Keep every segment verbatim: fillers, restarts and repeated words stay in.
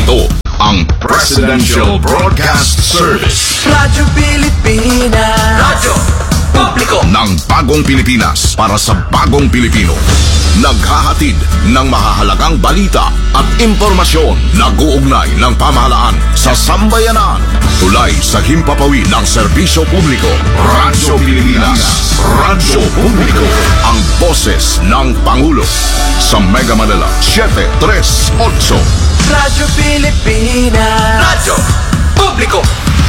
Ito ang Presidential Broadcast Service. Radyo Pilipinas. Radyo Publiko ng bagong Pilipinas para sa bagong Pilipino. Naghahatid ng mahahalagang balita at impormasyon. Nag-uugnay ng pamahalaan sa sambayanan. Tulay sa himpapawid ng serbisyo publiko. Radyo Pilipinas. Radyo Publiko. Ang boses ng Pangulo. Sa Mega Manila, seven three eight. Radyo Pilipinas. Radyo Publiko.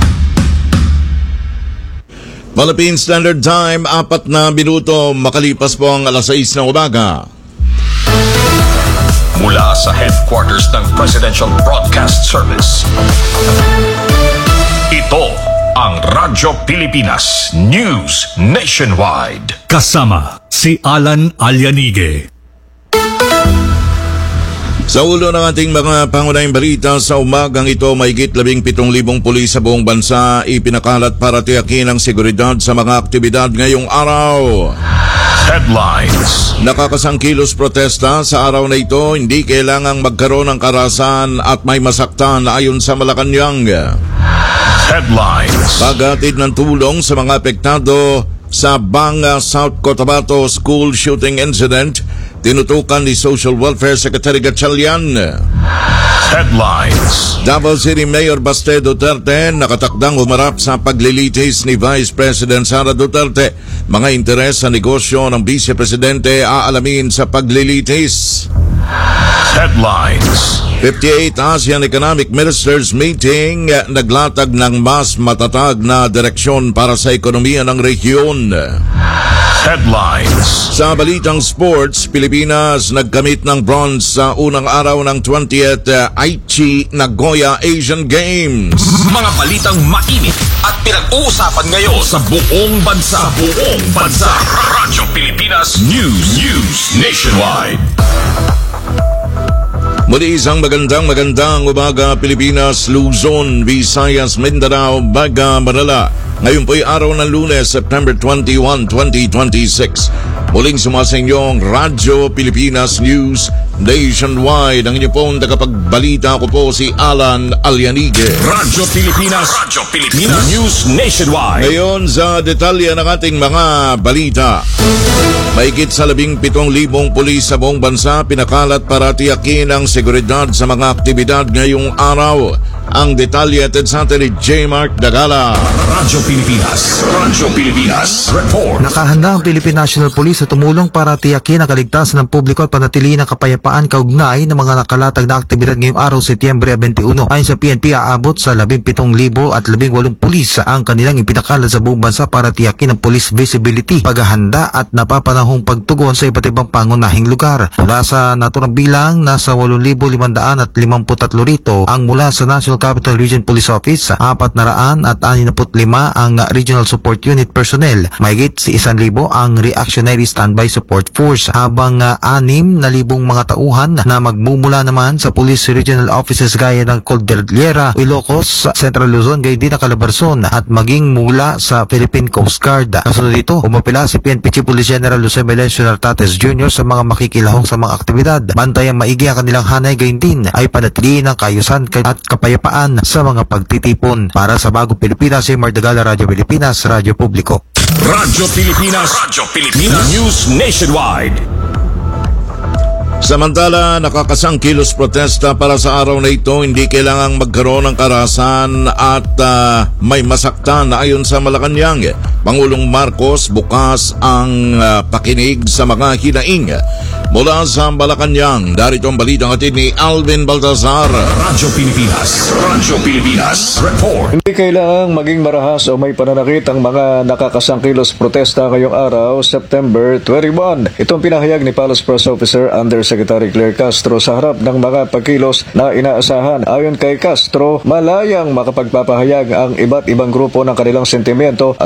Philippine Standard Time, apat na minuto makalipas po ang alas sais ng umaga. Mula sa headquarters ng Presidential Broadcast Service, ito ang Radyo Pilipinas News Nationwide. Kasama si Alan Alianige. Sa ulo ng ating mga pangunahing balita sa umagang ito, mahigit labing pitong libong pulis sa buong bansa ipinakalat para tiyakin ang seguridad sa mga aktibidad ngayong araw. Headlines. Nakakasangkilos protesta sa araw na ito, hindi kailangang magkaroon ng karahasan at may masaktan ayon sa Malacanang. Headlines. Paghatid ng tulong sa mga apektado sa Banga, South Cotabato school shooting incident, tinutukan ni Social Welfare Secretary Gatchalian. Headlines. Davao City Mayor Baste Duterte nakatakdang humarap sa paglilitis ni Vice President Sara Duterte. Mga interes sa negosyo ng Vice Presidente aalamin sa paglilitis. Headlines. fifty-eight ASEAN Economic Ministers Meeting naglatag ng mas matatag na direksyon para sa ekonomiya ng rehiyon. Headlines. Sa balitang sports, Pilipinas nagkamit ng bronze sa unang araw ng twentieth Aichi Nagoya Asian Games. Mga balitang mainit at pinag-uusapan ngayon sa buong bansa. Sa buong bansa. Radyo Pilipinas News News Nationwide. Muli isang magandang magandang umaga, Pilipinas, Luzon, Visayas, Mindanao, Baga, Manila. Ngayon po'y araw ng Lunes, September twenty-first, twenty twenty-six. Muling sumasa inyong Radyo Pilipinas News Nationwide. Ang inyo pong tagapagbalita ko po si Alan Alianige. Radyo Pilipinas. Radyo Pilipinas News Nationwide. Ngayon sa detalye ng ating mga balita. Mahigit sa labing pitong libong pulis sa buong bansa pinakalat para tiyakin ang seguridad sa mga aktibidad ngayong araw. Ang detalye atin sa atin ni J. Mark Dagala. Radyo Pilipinas. Radyo Pilipinas Report. Nakahanda ang Philippine National Police sa tumulong para tiyakin ang kaligtasan ng publiko at panatilihin ang kapayapaan kaugnay ng mga nakalatag na aktibidad ngayong araw, Setyembre twenty-one. Ayon sa P N P, aabot sa labing pitong libo at labing walong pulis ang kanilang ipinakalat sa buong bansa para tiyakin ang police visibility, paghahanda at napapanahong pagtugon sa iba't ibang pangunahing lugar. Mula sa naturang bilang, nasa walong libo limandaan at limamputatlo rito ang mula sa National Capital Region Police Office, apat na raan at anim na lima ang Regional Support Unit personnel, mahigit si isang libo ang Reactionary Standby Support Force, habang uh, anim na libong mga tauhan na magmumula naman sa Police Regional Offices gaya ng Cordillera, Ilocos, Central Luzon, gayon din ang Calabarzon at maging mula sa Philippine Coast Guard. Kasunod dito, umapila si P N P Chief Police General Jose Melencio Nartates Junior sa mga makikilahong sa mga aktibidad. Bantayang maigi ang kanilang hanay, gayon din ay panatilihin ang kaayusan at kapayapaan sa mga pagtitipon. Para sa Bagong Pilipinas, si Mardagala, Radyo Pilipinas, Radyo Publiko. Radyo Pilipinas. Radyo Pilipinas News Nationwide. Samantala, nakakasangkilos protesta para sa araw na ito, hindi kailangang magkaroon ng karahasan at uh, may masaktan ayon sa Malacanang. Pangulong Marcos bukas ang uh, pakinig sa mga hinaing. Mula sa Malacanang, darito ang balitang atin ni Alvin Baltazar. Radyo Pilipinas. Radyo Pilipinas Report. Hindi kailangang maging marahas o may pananakit ang mga nakakasangkilos protesta ngayong araw, September twenty-first. Itong pinahayag ni Palace Press Officer Undersecretary Claire Castro sa harap ng mga pagkilos na inaasahan. Ayon kay Castro, malayang makapagpapahayag ang iba't ibang grupo ng kanilang sentimento at hindi naman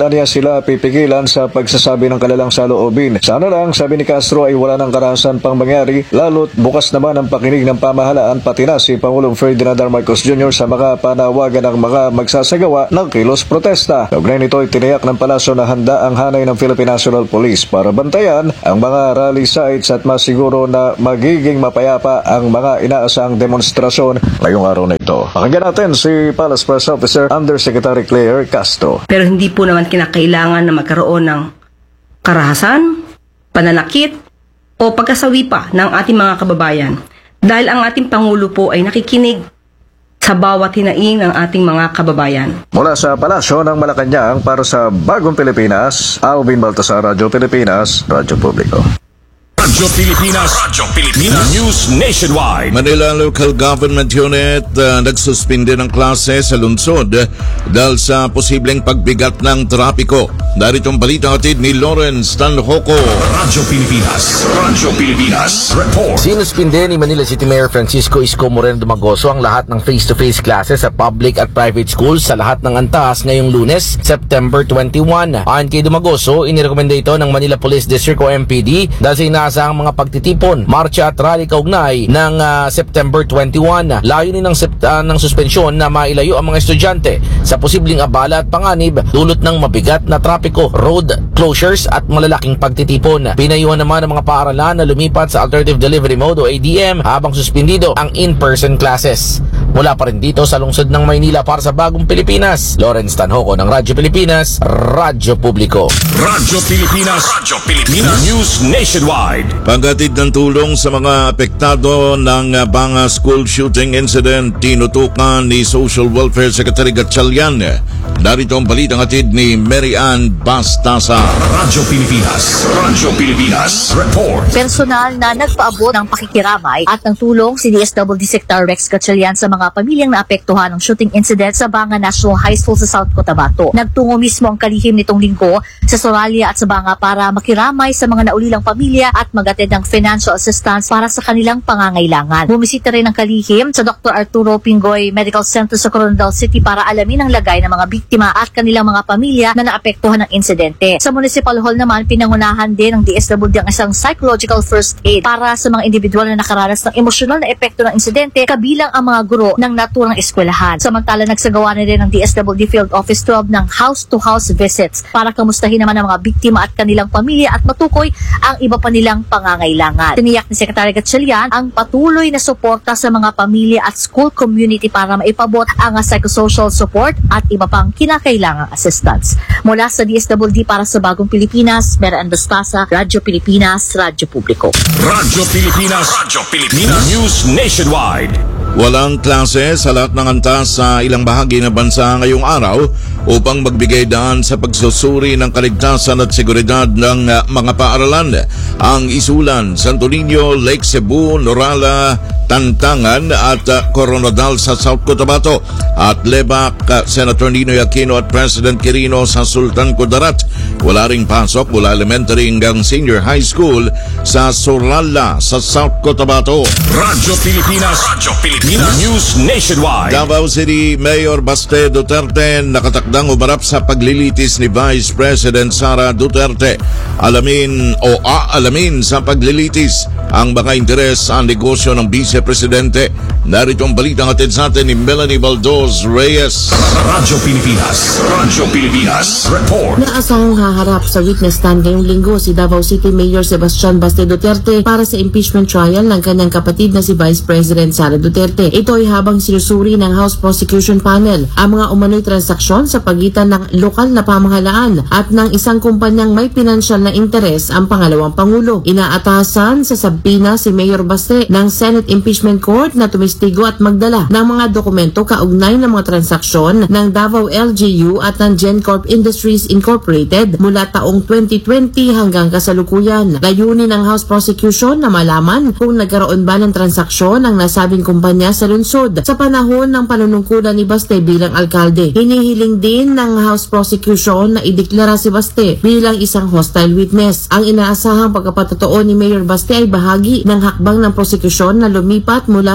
naman aniya sila pipigilan sa pagsasabi ng kanilang saloobin. Sana lang, sabi ni Castro, ay wala ng karahasan pang mangyari, lalo't bukas naman ang pakinig ng pamahalaan pati na si Pangulong Ferdinand R. Marcos Junior sa mga panawagan ng mga magsasagawa ng kilos protesta. Kaugnay nito ay tiniyak ng palasyo na handa ang hanay ng Philippine National Police para bantayan ang mga rally sites at masiguro na magiging mapayapa ang mga inaasang demonstrasyon ngayong araw na ito. Pakinggan natin si Palace Press Officer Undersecretary Claire Castro. Pero hindi po naman kinakailangan na magkaroon ng karahasan, pananakit o pagkasawi pa ng ating mga kababayan dahil ang ating Pangulo po ay nakikinig sa bawat hinaing ng ating mga kababayan. Mula sa Palasyo ng Malacanang para sa Bagong Pilipinas, Alvin Baltasar, Radyo Pilipinas, Radyo Publiko. Radyo Pilipinas, Radyo Pilipinas, News Nationwide. Manila Local Government Unit uh, nagsuspinde ng klase sa lungsod uh, dahil sa posibleng pagbigat ng trapiko. Darito ang balita hatid ni Lawrence Tanhoco. Radyo Pilipinas, Radyo Pilipinas, report. Sinuspinde ni Manila City Mayor Francisco Isko Moreno Dumagoso ang lahat ng face-to-face classes sa public at private schools sa lahat ng antas ngayong Lunes, September twenty-first. Ayon kay Dumagoso, inirekomenda ito ng Manila Police District o M P D dahil sa inaasahang mga pagtitipon, marcha at rally kaugnay ng uh, September twenty-first. Layunin ng, sept- uh, ng suspensyon na mailayo ang mga estudyante sa posibleng abala at panganib dulot ng mabigat na trapiko, road closures at malalaking pagtitipon. Pinayuhan naman ng mga paaralan na lumipat sa Alternative Delivery Mode o A D M habang suspindido ang in-person classes. Mula pa rin dito sa lungsod ng Maynila para sa Bagong Pilipinas, Lawrence Tanhoco ng Radyo Pilipinas, Radyo Publiko. Radyo Pilipinas, Radyo Pilipinas, News Nationwide. Paghatid ng tulong sa mga apektado ng uh, Banga School Shooting Incident, tinutukan ni Social Welfare Secretary Gatchalian. Darito ang balitang hatid ni Mary Ann Bastasa. Radyo Pilipinas, Radyo Pilipinas, report. Personal na nagpaabot ng pakikiramay at ng tulong si D S W D Secretary Rex Gatchalian sa mga pamilyang naapektuhan ng shooting incident sa Banga National High School sa South Cotabato. Nagtungo mismo ang kalihim nitong linggo sa Soralia at sa Banga para makiramay sa mga naulilang pamilya at magatid ng financial assistance para sa kanilang pangangailangan. Bumisita rin ang kalihim sa Doctor Arturo Pingoy Medical Center sa Coronadal City para alamin ang lagay ng mga biktima at kanilang mga pamilya na naapektuhan ng insidente. Sa Municipal Hall naman, pinangunahan din ng D S W D ang isang psychological first aid para sa mga individual na nakaranas ng emosyonal na epekto ng insidente, kabilang ang mga guro ng naturang eskwelahan. Samantala, nagsagawa na rin ng D S W D Field Office twelve ng house-to-house visits para kamustahin naman ang mga biktima at kanilang pamilya at matukoy ang iba pa nilang pangangailangan. Tiniyak ni Secretary Gatchalian ang patuloy na suporta sa mga pamilya at school community para maipabot ang psychosocial support at iba pang kinakailangang assistance. Mula sa D S W D para sa Bagong Pilipinas, Mary Ann Bastasa, Radyo Pilipinas, Radyo Publiko. Radyo Pilipinas, Radyo Pilipinas, News Nationwide. Walang klase sa lahat ng antas sa ilang bahagi ng bansa ngayong araw upang magbigay daan sa pagsusuri ng kaligtasan at seguridad ng uh, mga paaralan. Ang Isulan, Santo Niño, Lake Cebu, Norala, Tantangan at uh, Coronadal sa South Cotabato at Lebac, uh, Senator Ninoy Aquino at President Quirino sa Sultan Kudarat. Wala ring pasok mula elementary hanggang senior high school sa Sorala sa South Cotabato. Radyo Pilipinas, Radyo Pilipinas, News Nationwide. Davao City Mayor Baste Duterte nakatakdang umarap sa paglilitis ni Vice President Sara Duterte. Alamin o aalamin sa paglilitis ang mga interes sa negosyo ng Vice Presidente. Narito ang balitang hatid sa atin ni Melanie Baldos Reyes. Radyo Pilipinas, Radyo Pilipinas, report. Naasahang haharap sa witness stand ngayong linggo si Davao City Mayor Sebastian Baste Duterte para sa impeachment trial ng kanyang kapatid na si Vice President Sara Duterte. Ito ay habang sinusuri ng House Prosecution Panel ang mga umano'y transaksyon sa pagitan ng lokal na pamahalaan at ng isang kumpanyang may pinansyal na interes ang pangalawang Pangulo. Inaatasan sa sabina si Mayor Baste ng Senate Impeachment Court na tumistigo at magdala ng mga dokumento kaugnay ng mga transaksyon ng Davao L G U at ng GenCorp Industries Incorporated mula taong twenty twenty hanggang kasalukuyan. Layunin ng House Prosecution na malaman kung nagkaroon ba ng transaksyon ang nasabing kumpanya sa lungsod sa panahon ng panunungkulan ni Baste bilang alkalde. Hinihiling din ng House Prosecution na ideklara si Baste bilang isang hostile witness. Ang inaasahang pagkapatotoo ni Mayor Baste ay bahagi ng hakbang ng prosekusyon na lumipat mula sa mga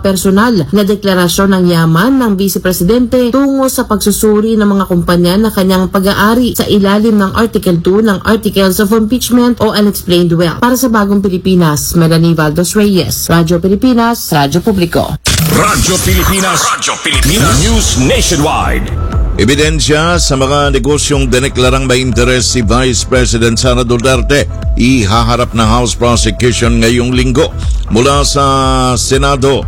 personal na deklarasyon ng yaman ng Vice Presidente tungo sa pagsusuri ng mga kumpanya na kanyang pag-aari sa ilalim ng Article two ng Articles of Impeachment o Unexplained Wealth. Para sa Bagong Pilipinas, Melanie Valdos Reyes, Radyo Pilipinas, Radyo Publiko. Radyo Pilipinas, Radyo Pilipinas, News Nationwide. Ebidensya sa mga negosyong dineklarang may interes si Vice President Sara Duterte ihaharap ng House Prosecution ngayong linggo mula sa Senado.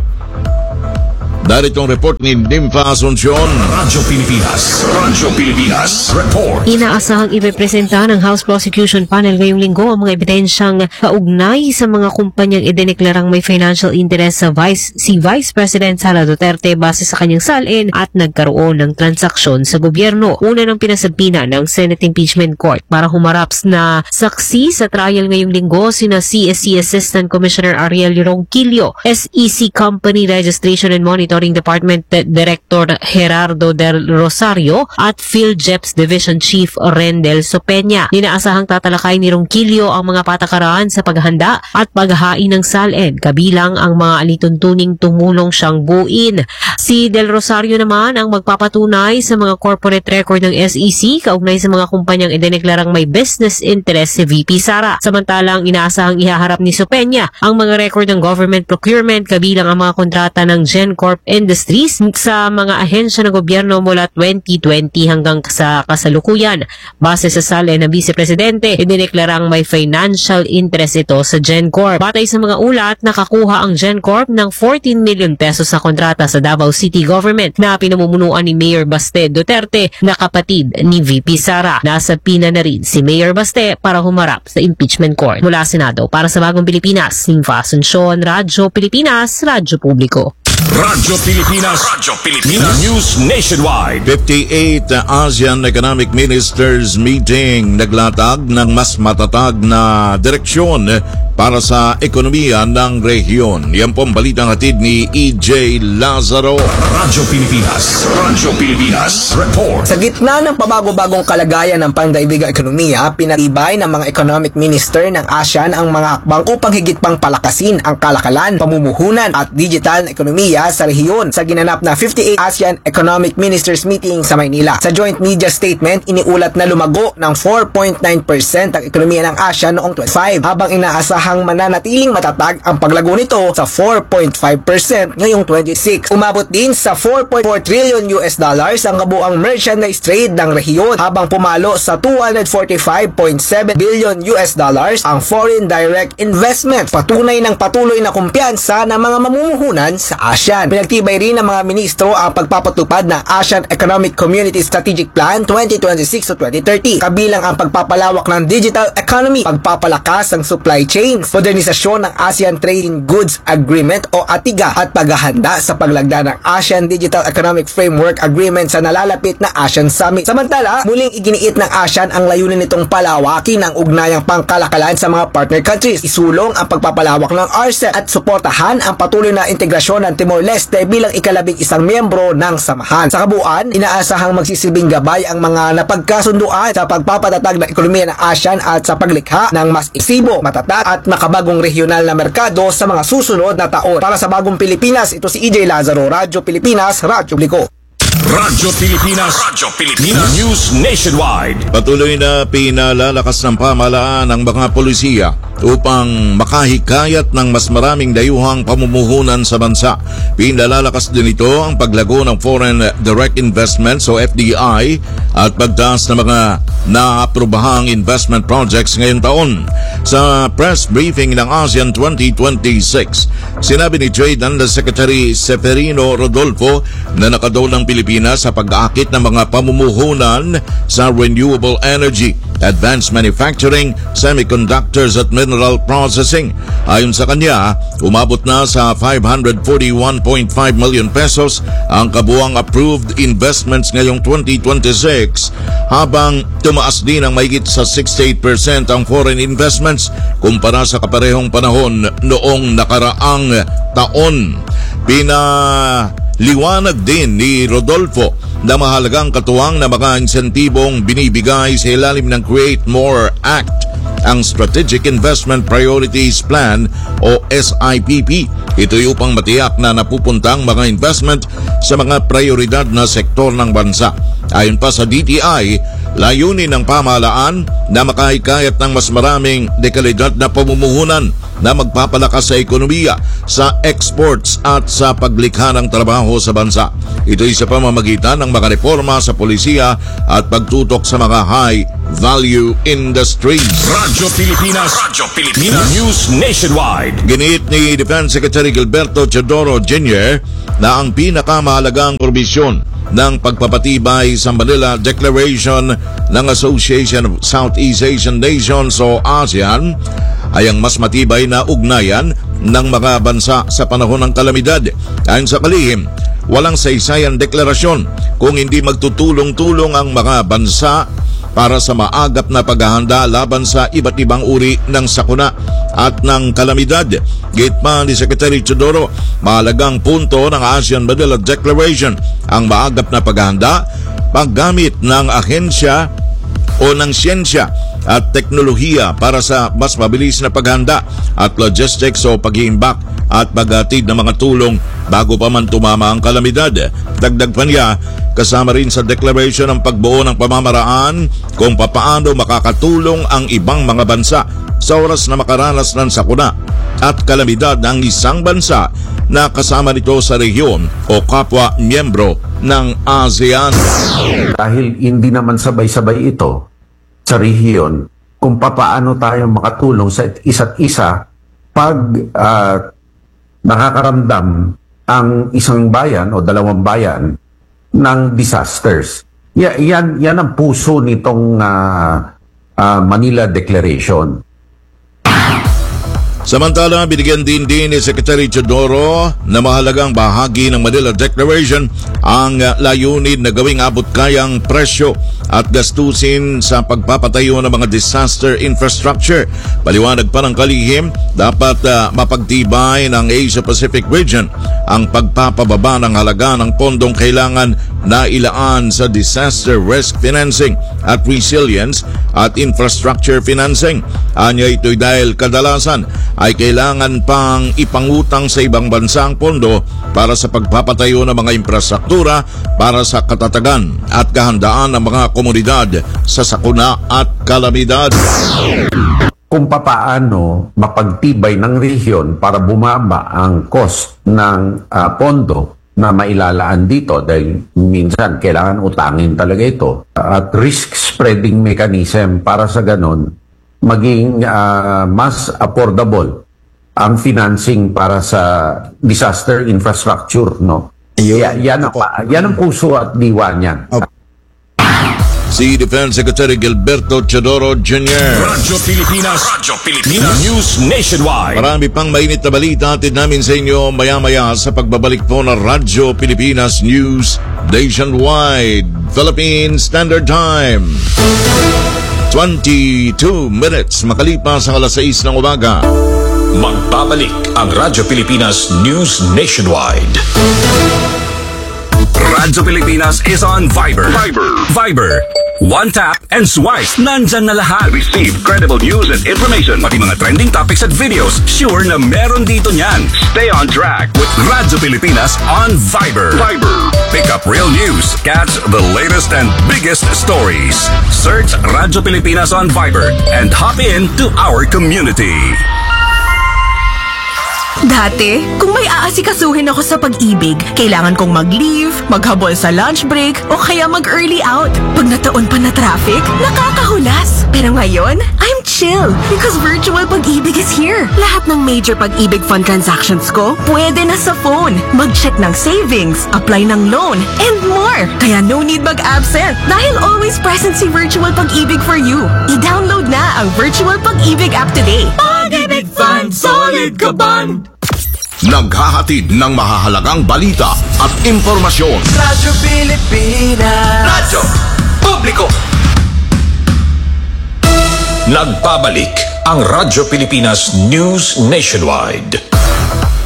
Darito ang report ni Nympha Asuncion. Radyo Pilipinas, Radyo Pilipinas, report. Inaasahang ipepresenta ng House Prosecution Panel ngayong linggo ang mga ebidensyang kaugnay sa mga kumpanyang idineklarang may financial interest sa Vice, si Vice President Sara Duterte base sa kanyang salin at nagkaroon ng transaksyon sa gobyerno. Una ng pinasabina ng Senate Impeachment Court para humarap na saksi sa trial ngayong linggo sina C S C Assistant Commissioner Ariel Ronquillo, S E C Company Registration and Monitoring Department Director Gerardo Del Rosario at PhilJeps Division Chief Rendel Sopeña. Inaasahang tatalakay ni Ronquillo ang mga patakaran sa paghahanda at paghahain ng salin, kabilang ang mga alituntuning tumulong siyang buuin. Si Del Rosario naman ang magpapatunay sa mga corporate record ng S E C kaugnay sa mga kumpanyang idineklarang may business interest si V P Sara. Samantalang inaasahang ihaharap ni Sopeña ang mga record ng government procurement, kabilang ang mga kontrata ng GenCorp Industries sa mga ahensya ng gobyerno mula twenty twenty hanggang sa kasalukuyan. Base sa salin ng Vice Presidente, idineklarang may financial interest ito sa GenCorp. Batay sa mga ulat, nakakuha ang GenCorp ng fourteen million pesos sa kontrata sa Davao City Government na pinamumunuan ni Mayor Baste Duterte na kapatid ni V P Sara. Nasa pina na rin si Mayor Baste para humarap sa impeachment court. Mula Senado, para sa Bagong Pilipinas, Nympha Asuncion, Radyo Pilipinas, Radyo Publiko. Radyo Pilipinas, Radyo Pilipinas, News Nationwide. fifty-eighth ASEAN Economic Ministers Meeting naglatag ng mas matatag na direksyon para sa ekonomiya ng rehiyon. Yan po ang balitang hatid ni E J Lazaro. Radyo Pilipinas, Radyo Pilipinas, report. Sa gitna ng pabago-bagong kalagayan ng pandaigdigang ekonomiya, pinatibay ng mga economic minister ng ASEAN ang mga hakbang upang higit pang palakasin ang kalakalan, pamumuhunan at digital na ekonomiya sa rehiyon sa ginanap na fifty-eighth ASEAN Economic Ministers Meeting sa Maynila. Sa joint media statement, iniulat na lumago ng four point nine percent ang ekonomiya ng ASEAN noong twenty-five, habang inaasahang mananatiling matatag ang paglago nito sa four point five percent ngayong twenty-six. Umabot din sa four point four trillion U S dollars ang kabuang merchandise trade ng rehiyon, habang pumalo sa two hundred forty-five point seven billion U S dollars ang foreign direct investment. Patunay ng patuloy na kumpiyansa ng mga mamumuhunan sa ASEAN. Pinagtibay rin ng mga ministro ang pagpapatupad ng ASEAN Economic Community Strategic Plan twenty twenty-six to twenty thirty, kabilang ang pagpapalawak ng digital economy, pagpapalakas ng supply chains, modernisasyon ng ASEAN Trade in Goods Agreement o ATIGA, at paghahanda sa paglagda ng ASEAN Digital Economic Framework Agreement sa nalalapit na ASEAN Summit. Samantala, muling iginiit ng ASEAN ang layunin nitong palawakin ang ugnayang pangkalakalan sa mga partner countries, isulong ang pagpapalawak ng R C E P at suportahan ang patuloy na integrasyon ng Timor-Leste bilang ikalabing isang miyembro ng samahan. Sa kabuuan, inaasahang magsisilbing gabay ang mga napagkasunduan sa pagpapatatag ng ekonomiya ng ASEAN at sa paglikha ng mas isibo, matatag at makabagong regional na merkado sa mga susunod na taon. Para sa Bagong Pilipinas, ito si E J Lazaro, Radyo Pilipinas, Radyo Publiko. Radyo Pilipinas, Radyo Pilipinas, News Nationwide. Patuloy na pinalalakas ng pamahalaan ang mga polisiya upang makahikayat ng mas maraming dayuhang pamumuhunan sa bansa. Pinalalakas din ito ang paglago ng Foreign Direct Investments o F D I at pagtaas ng mga naaprobahang investment projects ngayong taon. Sa press briefing ng ASEAN twenty twenty-six, sinabi ni Trade Undersecretary Seferino Rodolfo na nakadaw ng Pilipinas sa pag-aakit ng mga pamumuhunan sa renewable energy, advanced manufacturing, semiconductors at mineral processing. Ayon sa kanya, umabot na sa five hundred forty-one point five million pesos ang kabuang approved investments ngayong twenty twenty-six, habang tumaas din ang mahigit sa sixty-eight percent ang foreign investments kumpara sa kaparehong panahon noong nakaraang taon. Pinaliwanag din ni Rodolfo na mahalagang katuwang na mga insentibong binibigay sa ilalim ng Create More Act ang Strategic Investment Priorities Plan o S I P P. Ito'y upang matiyak na napupunta ang mga investment sa mga prioridad na sektor ng bansa. Ayon pa sa D T I, layunin ng pamahalaan na makahikayat ng mas maraming dekalidad na pamumuhunan na magpapalakas sa ekonomiya, sa exports at sa paglikha ng trabaho sa bansa. Ito'y sa pamamagitan ng mga reforma sa polisiya at pagtutok sa mga high-value industries. Radyo Pilipinas, Radyo Pilipinas, News Nationwide. Giniit ni Defense Secretary Gilberto Teodoro Junior na ang pinakamahalagang probisyon ng pagpapatibay sa Manila Declaration ng Association of Southeast Asian Nations o ASEAN ay ang mas matibay na ugnayan ng mga bansa sa panahon ng kalamidad. Ayon sa kalihim, walang saysayang deklarasyon kung hindi magtutulong-tulong ang mga bansa para sa maagap na paghahanda laban sa iba't ibang uri ng sakuna at ng kalamidad. Gate pa ni Secretary Teodoro, mahalagang punto ng ASEAN Manila Declaration ang maagap na paghahanda, paggamit ng ahensya o ng siyensya at teknolohiya para sa mas mabilis na paghanda at logistics o paghiimbak at paghatid ng mga tulong bago pa man tumama ang kalamidad. Dagdag pa niya, kasama rin sa declaration ang pagbuo ng pamamaraan kung papaano makakatulong ang ibang mga bansa sa oras na makaranas ng sakuna at kalamidad ng isang bansa na kasama nito sa rehiyon o kapwa miyembro ng ASEAN. Dahil hindi naman sabay-sabay ito sa rehiyon kung papaano tayo makatulong sa isa't isa pag uh, nakakaramdam ang isang bayan o dalawang bayan ng disasters. Ya, yan, yan ang puso nitong uh, uh, Manila Declaration. Samantala, binigyan din din ni Secretary Teodoro na mahalagang bahagi ng Manila Declaration ang layunin na gawing abot kayang presyo at gastusin sa pagpapatayo ng mga disaster infrastructure. Paliwanag pa ng kalihim, dapat uh, mapagtibay ng Asia-Pacific region ang pagpapababa ng halaga ng pondong kailangan na ilaan sa disaster risk financing at resilience at infrastructure financing. Anya ito'y dahil kadalasan ay kailangan pang ipangutang sa ibang bansa ang pondo para sa pagpapatayo ng mga infrastruktura para sa katatagan at kahandaan ng mga komunidad sa sakuna at kalamidad. Kung papaano mapagtibay ng rehiyon para bumaba ang cost ng uh, pondo na mailalaan dito dahil minsan kailangan utangin talaga ito at risk spreading mechanism para sa ganon maging uh, mas affordable ang financing para sa disaster infrastructure, no? Yan, yan, ang, yan ang puso at diwa niyan. Si Defense Secretary Gilberto Teodoro Junior Radyo Pilipinas, Radyo Pilipinas, News Nationwide. Marami pang mainit na balita atid namin sa inyo maya-maya sa pagbabalik po ng Radyo Pilipinas News Nationwide. Philippine Standard Time. twenty-two minutes makalipas ang alas sais ng umaga. Magbabalik ang Radyo Pilipinas News Nationwide. Radyo Pilipinas is on Viber. Viber. Viber. One tap and swipe. Nandyan na lahat. Receive credible news and information. Pati mga trending topics at videos. Sure na meron dito niyan. Stay on track with Radyo Pilipinas on Viber. Viber. Pick up real news. Catch the latest and biggest stories. Search Radyo Pilipinas on Viber and hop in to our community. Dati, kung may aasikasuhin ako sa pag-ibig, kailangan kong mag-leave, maghabol sa lunch break, o kaya mag-early out. Pag nataon pa na traffic, nakakahulas. Pero ngayon, I'm chill because virtual pag-ibig is here. Lahat ng major pag-ibig fund transactions ko, pwede na sa phone. Mag-check ng savings, apply ng loan, and more. Kaya no need mag-absent dahil always present si Virtual Pag-ibig for you. I-download na ang Virtual Pag-ibig app today. Pag-ibig Fund, solid ka band! Naghahatid ng mahahalagang balita at impormasyon. Radyo Pilipinas. Radyo Publiko. Nagbabalik ang Radyo Pilipinas News Nationwide.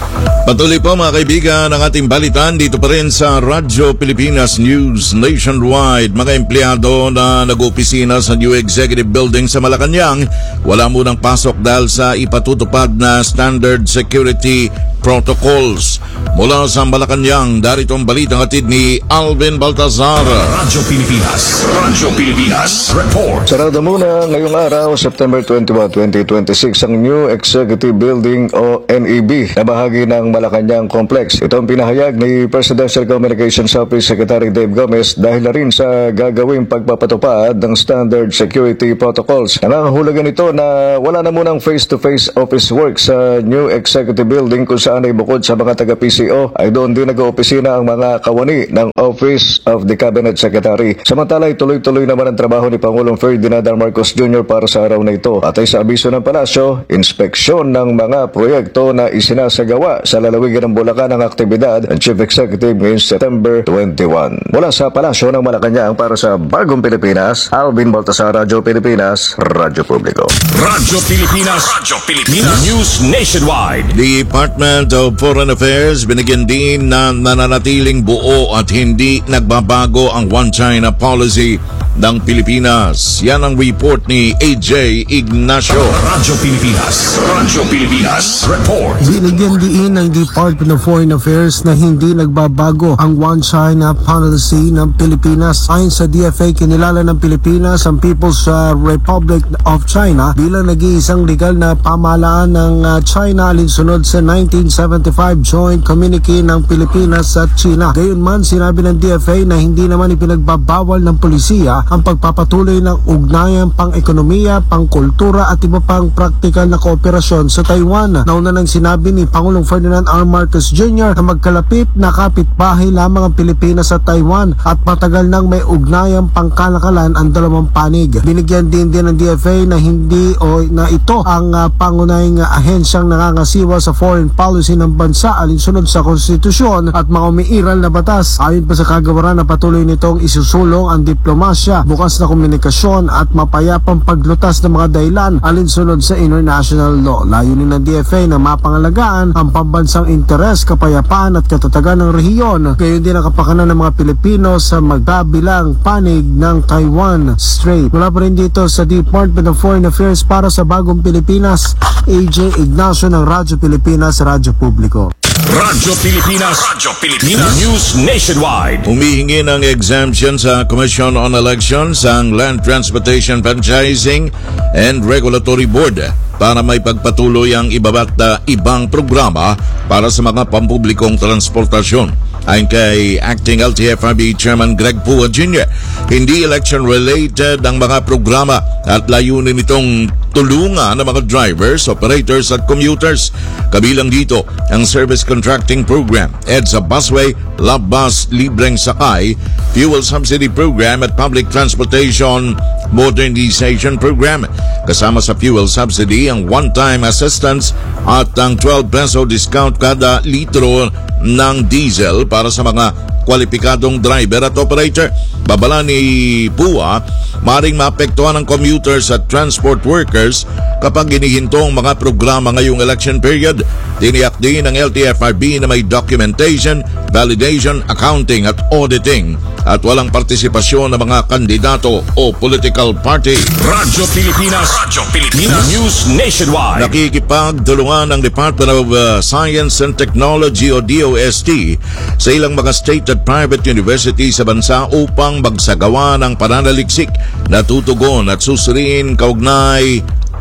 Patuloy po mga kaibigan ang ating balitan dito pa rin sa Radyo Pilipinas News Nationwide. Mga empleyado na nag-opisina sa New Executive Building sa Malacanang wala munang pasok dahil sa ipatutupad na standard security protocols. Mula sa Malacanang, darito ang balitang hatid ni Alvin Baltazar. Radyo Pilipinas, Radyo Pilipinas, report. Sarado muna ngayong araw, September twenty-one, twenty twenty-six, ang New Executive Building o N E B na bahagi ng Malacanang Complex. Ito ang pinahayag ni Presidential Communications Office Secretary Dave Gomez dahil na rin sa gagawing pagpapatupad ng standard security protocols. Nangangahulugan ito na wala na munang face-to-face office work sa New Executive Building kung saan ay bukod sa mga taga-P C O ay doon din nag-oopisina ang mga kawani ng Office of the Cabinet Secretary. Samantala ay tuloy-tuloy naman ang trabaho ni Pangulong Ferdinand R. Marcos Junior para sa araw na ito. At ay sa abiso ng palasyo, inspeksyon ng mga proyekto na isinasagawa sa lalawigan ng Bulacan ang aktibidad ng Chief Executive ngayong September twenty-one. Mula sa palasyo ng Malacanang para sa Bagong Pilipinas, Alvin Baltasar, Radyo Pilipinas, Radyo Publiko. Radyo Pilipinas, Radyo Pilipinas, News Nationwide. Department of Foreign Affairs binigyan din na nananatiling buo at hindi nagbabago ang One China policy ng Pilipinas. Yan ang report ni A J Ignacio. Radyo Pilipinas, Radyo Pilipinas, report. Binigyan diin ng Department of Foreign Affairs na hindi nagbabago ang One China policy ng Pilipinas. Ayon sa D F A, kinilala ng Pilipinas ang People's uh, Republic of China bilang nag-iisang legal na pamahalaan ng uh, China alinsunod sa nineteen seventy-five Joint Communique ng Pilipinas at China. Gayunman, sinabi ng D F A na hindi naman ipinagbabawal ng polisiya ang pagpapatuloy ng ugnayan pang-ekonomiya, pang-kultura at iba pang praktikal na kooperasyon sa Taiwan. Nauna nang sinabi ni Pangulong Ferdinand R. Marcos Junior na magkalapit na kapitbahay lamang ang Pilipinas at Taiwan at matagal nang may ugnayang pangkalakalan ang dalawang panig. Binigyan din din ng D F A na hindi o na ito ang uh, pangunahing uh, ahensyang nangangasiwa sa foreign policy ng bansa alinsunod sa konstitusyon at mga umiiral na batas. Ayon pa sa kagawaran na patuloy nitong isusulong ang diplomasya, bukas na komunikasyon at mapayapang paglutas ng mga dahilan alinsunod sa international law. Layunin ng D F A na mapangalagaan ang pambansang interes, kapayapaan at katatagan ng rehiyon, gayon din ang kapakanan ng mga Pilipino sa magkabilang panig ng Taiwan Strait. Mula pa rin dito sa Department of Foreign Affairs para sa Bagong Pilipinas, A J Ignacio ng Radyo Pilipinas, Radyo Publiko. Radyo Pilipinas, Radyo Pilipinas, News Nationwide. Humihingi ng exemption sa Commission on Elections ang Land Transportation Franchising and Regulatory Board para may pagpatuloy ang iba't na ibang programa para sa mga pampublikong transportasyon. Ayon kay Acting L T F R B Chairman Greg Pua Junior, hindi election-related ang mga programa at layunin itong tulungan ng mga drivers, operators at commuters. Kabilang dito ang Service Contracting Program, EDSA Busway, Love Bus, Libreng Sakay, Fuel Subsidy Program at Public Transportation Modernization Program. Kasama sa fuel subsidy ang one-time assistance at ang twelve peso discount kada litro ng diesel para sa mga kwalipikadong driver at operator. Babala ni Pua, maring maapektuhan ng commuters at transport workers kapag inihinto ang mga programa ngayong election period. Tiniyak din ng L T F R B na may documentation, validation, accounting at auditing at walang partisipasyon ng mga kandidato o political party. Radyo Pilipinas, Radyo Pilipinas, News Nationwide. Nakikipagtulungan ng Department of uh, Science and Technology o D O S T sa ilang mga state at private university sa bansa upang magsagawa ng pananaliksik na tutugon at susuriin kaugnay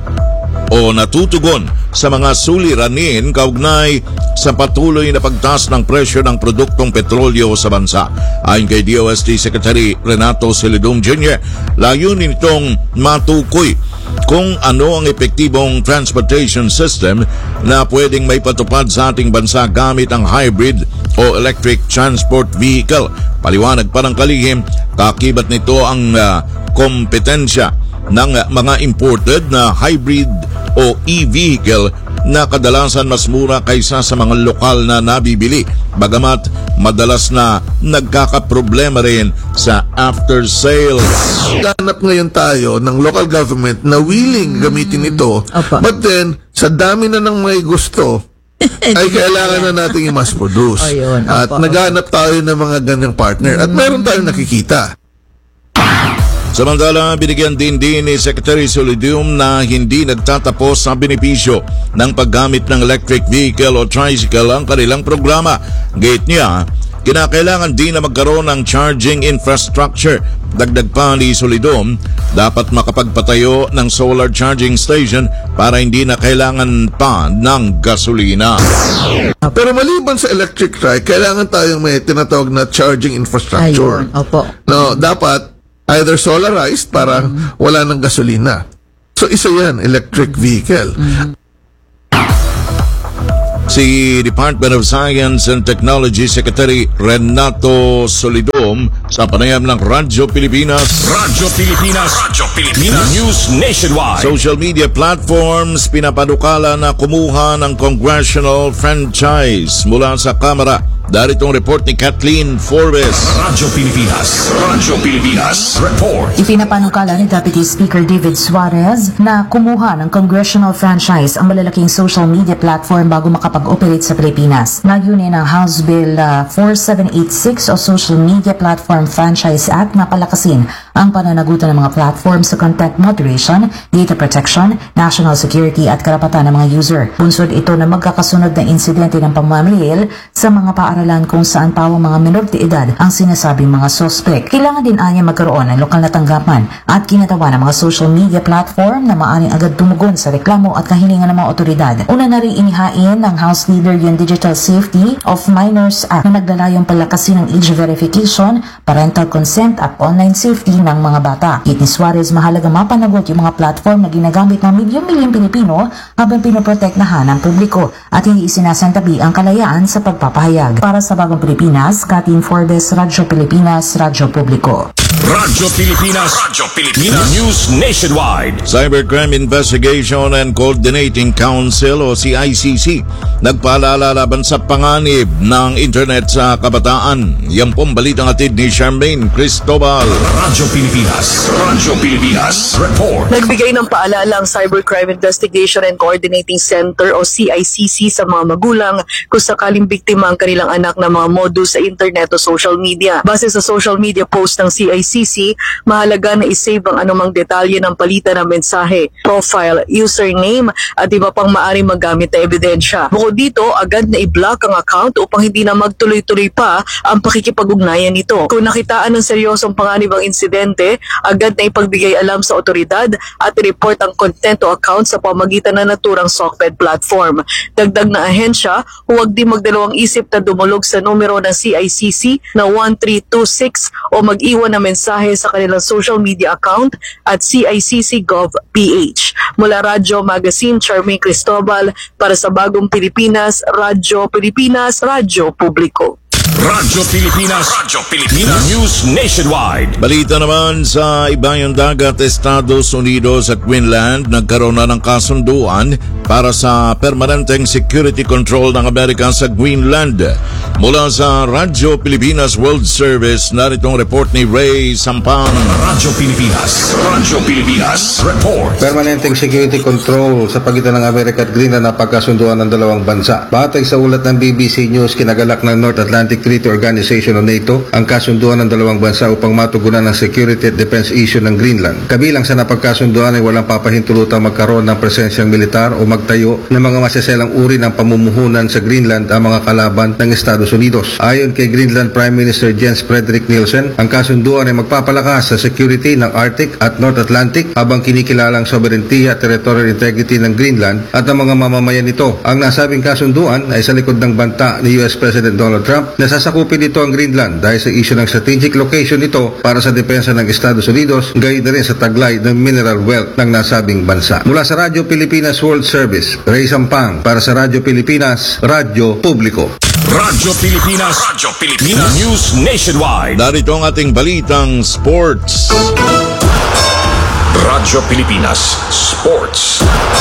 o natutugon sa mga suliranin kaugnay sa patuloy na pagtaas ng presyo ng produktong petrolyo sa bansa. Ayon kay D O S T Secretary Renato Celedon Junior, layunin itong matukoy kung ano ang epektibong transportation system na pwedeng may patupad sa ating bansa gamit ang hybrid o electric transport vehicle. Paliwanag pa ng kalihim, kakibat nito ang uh, kompetensya ng uh, mga imported na hybrid o e-vehicle na kadalasan mas mura kaysa sa mga lokal na nabibili, bagamat madalas na nagkakaproblema rin sa after sales. Ganap ngayon tayo ng local government na willing gamitin ito, Opa. but then sa dami na ng may gusto, ay kailangan na natin i-mass produce. Oh, yun. At Opo, naghanap tayo ng mga ganyang partner. At meron tayong nakikita. Samantala, binigyan din din ni Secretary Solidium na hindi nagtatapos sa benepisyo ng paggamit ng electric vehicle o tricycle ang kanilang programa. Gate niya, kinakailangan din na magkaroon ng charging infrastructure. Dagdag pa ni Solidium, dapat makapagpatayo ng solar charging station para hindi na kailangan pa ng gasolina. Pero maliban sa electric trike, kailangan tayong may tinatawag na charging infrastructure. Ayun, opo. No, dapat either solarized para mm-hmm. wala ng gasolina. So isa yan, electric vehicle. Mm-hmm. Si Department of Science and Technology Secretary Renato Solidum sa panayam ng Radyo Pilipinas. Radyo Pilipinas. Radyo Pilipinas. News Nationwide. Social media platforms pinapanukala na kumuha ng congressional franchise mula sa Kamara. Daritong report ni Kathleen Forbes. Radyo Pilipinas. Radyo Pilipinas. Report. Ipinapanukala ni Deputy Speaker David Suarez na kumuha ng congressional franchise ang malalaking social media platform bago makapag-operate sa Pilipinas. Nagyunin ng House Bill uh, forty-seven eighty-six o Social Media Platform Franchise Act na palakasin ang pananagutan ng mga platform sa content moderation, data protection, national security at karapatan ng mga user. Bunsod ito na magkakasunod na insidente ng pamamahil sa mga paaralan kung saan pawang mga menor de edad ang sinasabing mga suspect. Kailangan din anya magkaroon ng lokal na tanggapan at kinatawa ng mga social media platform na maaaring agad tumugon sa reklamo at kahilingan ng mga otoridad. Una na rin inihain ng House Leader yung Digital Safety of Minors Act na naglalayong palakasin ng age verification, parental consent at online safety ng mga bata. Kit ni Suarez, mahalaga mapanagot yung mga platform na ginagamit ng milyong-milyong Pilipino habang pinoprotektahan ng publiko at hindi isinasantabi ang kalayaan sa pagpapahayag. Para sa Bagong Pilipinas, Kathleen Forbes, Radyo Pilipinas, Radyo Publiko. Radyo Pilipinas. Radyo Pilipinas. News Nationwide. Cybercrime Investigation and Coordinating Council o C I C C nagpaalala laban sa panganib ng internet sa kabataan. Yan pong balitang atid ni Charmaine Cristobal. Radyo Pilipinas. Radyo Pilipinas. Report. Nagbigay ng paalala ang Cybercrime Investigation and Coordinating Center o C I C C sa mga magulang kung sakaling biktima ang kanilang anak ng mga modus sa internet o social media. Base sa social media post ng C I C C, mahalaga na isave ang anumang detalye ng palitan ng mensahe, profile, username at iba pang maaaring magamit na ebidensya. Bukod dito, agad na i-block ang account upang hindi na magtuloy-tuloy pa ang pakikipag-ugnayan nito. Kung nakitaan ng seryosong panganib ang insidente, agad na ipagbigay alam sa otoridad at i-report ang content o account sa pamagitan ng naturang SOCMED platform. Dagdag na ahensya, huwag din magdalawang isip na dumulog sa numero ng C I C C na one three two six o mag-iwan ng mensahe sa kanilang social media account at C I C C Gov P H. Mula Radyo Magazine, Charmaine Cristobal, para sa Bagong Pilipinas, Radyo Pilipinas, Radyo Publiko. Radyo Pilipinas. Radyo Pilipinas. News Nationwide. Balita naman sa ibayong dagat, Estados Unidos at Greenland nagkaroon na ng kasunduan para sa permanenteng security control ng Amerika sa Greenland. Mula sa Radyo Pilipinas World Service, naritong report ni Ray Sampang. Radyo Pilipinas. Radyo Pilipinas. Report. Permanenteng security control sa pagitan ng Amerika at Greenland na pagkasunduan ng dalawang bansa. Batay sa ulat ng B B C News, kinagalak ng North Atlantic Treaty Organization o NATO ang kasunduan ng dalawang bansa upang matugunan ang security at defense issue ng Greenland. Kabilang sa napagkasunduan ay walang papahintulutang magkaroon ng presensyang militar o magtayo ng mga masaselang uri ng pamumuhunan sa Greenland ang mga kalaban ng Estados Unidos. Ayon kay Greenland Prime Minister Jens Frederick Nielsen, ang kasunduan ay magpapalakas sa security ng Arctic at North Atlantic habang kinikilalang sovereignty at territorial integrity ng Greenland at ang mga mamamayan nito. Ang nasabing kasunduan ay sa likod ng banta ni U S President Donald Trump na sasakupin nito ang Greenland dahil sa issue ng strategic location nito para sa depensa ng Estados Unidos, gayon na rin sa taglay ng mineral wealth ng nasabing bansa. Mula sa Radyo Pilipinas World Service, Ray Sampang para sa Radyo Pilipinas, Radyo Publiko. Radyo Pilipinas. Radyo Pilipinas. News Nationwide. Narito ang ating balitang sports. Radyo Pilipinas Sports.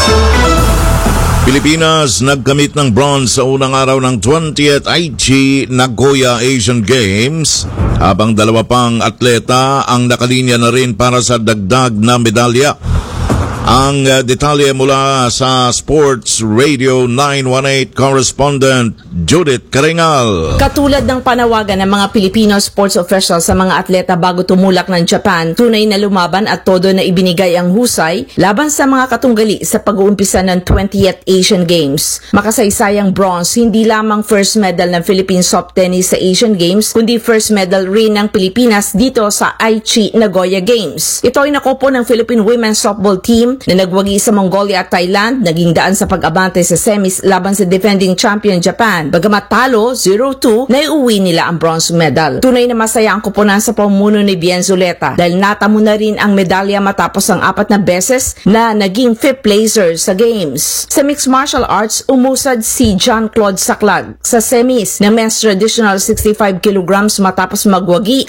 Pilipinas nagkamit ng bronze sa unang araw ng twentieth Aichi Nagoya Asian Games, habang dalawa pang atleta ang nakalinya na rin para sa dagdag na medalya. Ang uh, detalye mula sa Sports Radio nine one eight correspondent Judith Karingal. Katulad ng panawagan ng mga Filipino sports officials sa mga atleta bago tumulak ng Japan, tunay na lumaban at todo na ibinigay ang husay laban sa mga katunggali sa pag-uumpisa ng twentieth Asian Games. Makasaysayang bronze, hindi lamang first medal ng Philippine soft tennis sa Asian Games, kundi first medal rin ng Pilipinas dito sa Aichi Nagoya Games. Ito ay nakopo ng Philippine Women's Softball Team na nagwagi sa Mongolia at Thailand, naging daan sa pag-abante sa semis laban sa defending champion Japan. Bagamat talo zero two, naiuwi nila ang bronze medal. Tunay na masaya ang koponan sa pamuno ni Bien Zuleta dahil natamo na rin ang medalya matapos ang apat na beses na naging fifth placer sa games. Sa mixed martial arts, umusad si John Claude Saclag sa semis ng men's traditional sixty-five kilograms matapos magwagi